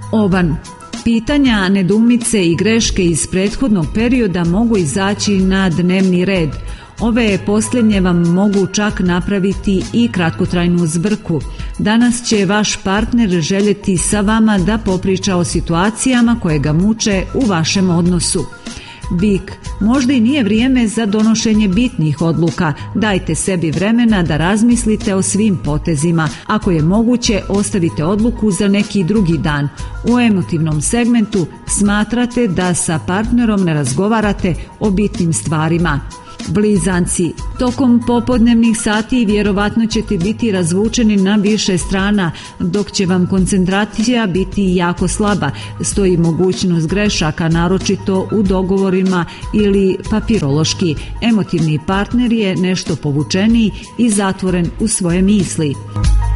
Ovan. Pitanja, nedoumice i greške iz prethodnog perioda mogu izaći na dnevni red. Ove posljednje vam mogu čak napraviti i kratkotrajnu zbrku. Danas će vaš partner željeti sa vama da popriča o situacijama koje ga muče u vašem odnosu. Bik. Možda i nije vrijeme za donošenje bitnih odluka. Dajte sebi vremena da razmislite o svim potezima. Ako je moguće, ostavite odluku za neki drugi dan. U emotivnom segmentu smatrate da sa partnerom ne razgovarate o bitnim stvarima. Blizanci. Tokom popodnevnih sati vjerovatno ćete biti razvučeni na više strana, dok će vam koncentracija biti jako slaba. Stoji mogućnost grešaka, naročito u dogovorima ili papirološki. Emotivni partner je nešto povučeniji i zatvoren u svoje misli.